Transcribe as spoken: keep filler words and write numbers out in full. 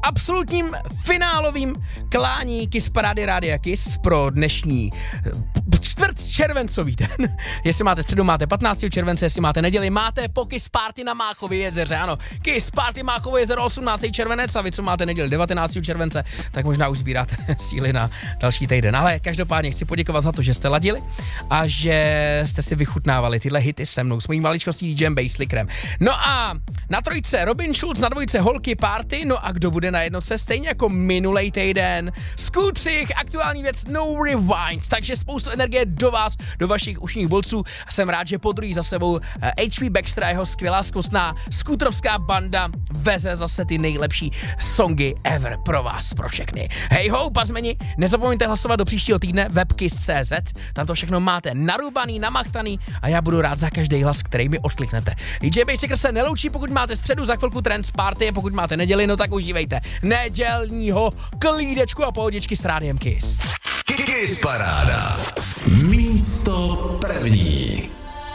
absolutním finálovým klání Kiss Parády Rádia Kiss pro dnešní čtvrt červencový den. Jestli máte středu, máte patnáctého července, jestli máte neděli, máte po Kiss Party na Máchově jezeře, ano. Kiss Party Máchové jezero osmnáctého červenec a vy, co máte neděli devatenáctého července, tak možná už sbíráte síly na další týden. Ale každopádně chci poděkovat za to, že jste ladili a že jste si vychutnávali tyhle hity se mnou, s mojí maličkostí D J Basslickerem. No a na trojce Robin Schulz, na dvojce Holky Party, no a kdo bude na jednotce stejně jako minulej týden? Skutřich, aktuální věc No Rewind, takže spoustu energie do vás, do vašich ušních bolců. Jsem rád, že podruhý za sebou H V Baxter a jeho skvělá skvostná skútrovská banda veze zase ty nejlepší songy ever pro vás, pro všechny. Hej ho, pazmeni, nezapomeňte hlasovat do příštího týdne webkiss tečka cé zet, tam to všechno máte narubaný, namachtaný a já budu rád za každý hlas, který mi odkliknete. D J Basslicker se neloučí, pokud máte středu, za chvilku Trance Party, pokud máte neděli, no tak užívejte nedělního klídečku a pohodičky s Rádiem Kiss. Kiss Paráda. Místo první.